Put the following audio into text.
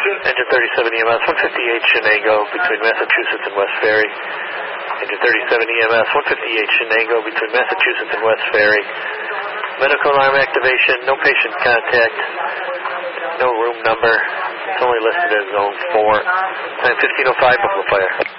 Engine 37 EMS, 158 Shenango between Massachusetts and West Ferry. Engine 37 EMS, 158 Shenango between Massachusetts and West Ferry. Medical alarm activation, no patient contact, no room number. It's only listed as Zone 4. Time 15:05, Buffalo Fire.